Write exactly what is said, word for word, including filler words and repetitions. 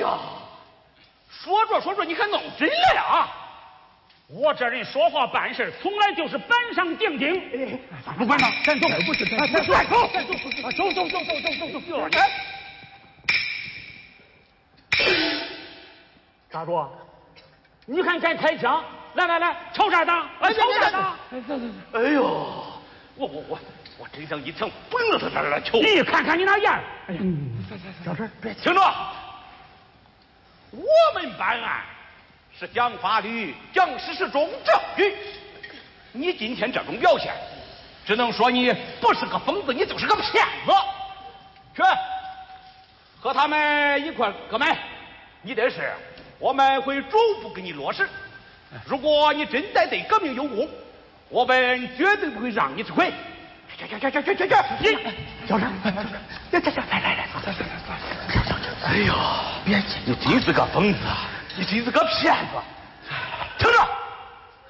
呀，说着说着你还弄真了呀！ 我这人说话办事从来就是板上钉钉。 不管了，咱走， 不是， 咱走，咱走，咱走，走走走走走走走。 大柱，你看敢开枪？来来来，朝这儿打，来朝这儿打。 哎呦，我我我我真想一枪崩了他这儿来球！ 你看看你那样。哎呀， 小陈，别听着，我们办案是讲法律、讲事实、重证据。你今天这种表现，只能说你不是个疯子，你就是个骗子。去，和他们一块哥们，你的事我们会逐步给你落实。如果你真的对革命有功，我们绝对不会让你吃亏。去去去去去去去！你小陈，来来来来来来，走走走走。 哎呦，别急，你真是个疯子，你真是个骗子。